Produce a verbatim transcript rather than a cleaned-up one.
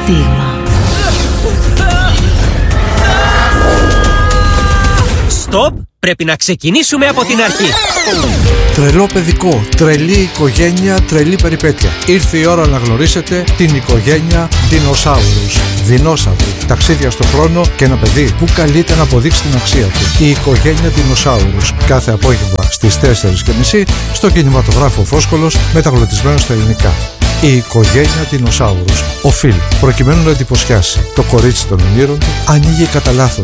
στίγμα. Στοπ! Πρέπει να ξεκινήσουμε από την αρχή. Τρελό παιδικό, τρελή οικογένεια, τρελή περιπέτεια. Ήρθε η ώρα να γνωρίσετε την οικογένεια Δεινοσάουρους. Δεινόσαυροι, ταξίδια στο χρόνο και ένα παιδί που καλείται να αποδείξει την αξία του. Η οικογένεια Δεινοσάουρους. Κάθε απόγευμα στις τέσσερις και μισή στο κινηματογράφο Φόσκολος, μεταγλωτισμένο στα ελληνικά. Η οικογένεια Δεινοσάουρους. Ο Φιλ, προκειμένου να εντυπωσιάσει το κορίτσι των ονείρων του, ανοίγει κατά λάθος